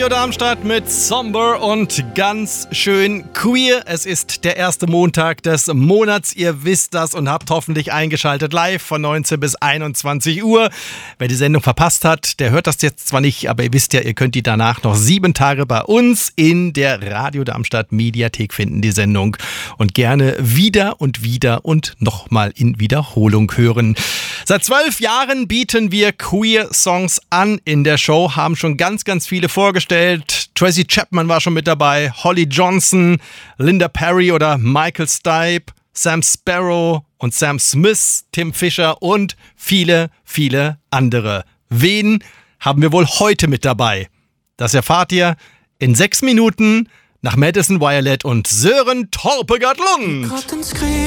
Darmstadt mit Somber und ganz schön queer. Es ist der erste Montag des Monats. Ihr wisst das und habt hoffentlich eingeschaltet live von 19 bis 21 Uhr. Wer die Sendung verpasst hat, der hört das jetzt zwar nicht, aber ihr wisst ja, ihr könnt die danach noch 7 Tage bei uns in der Radio Darmstadt Mediathek finden, die Sendung. Und gerne wieder und wieder und nochmal in Wiederholung hören. Seit 12 Jahren bieten wir Queer Songs an in der Show, haben schon ganz viele vorgestellt. Tracy Chapman war schon mit dabei, Holly Johnson, Linda Perry oder Michael Stipe, Sam Sparrow und Sam Smith, Tim Fischer und viele andere. Wen haben wir wohl heute mit dabei? Das erfahrt ihr in 6 Minuten nach Madison Violet und Sören Torpegaard-Lund.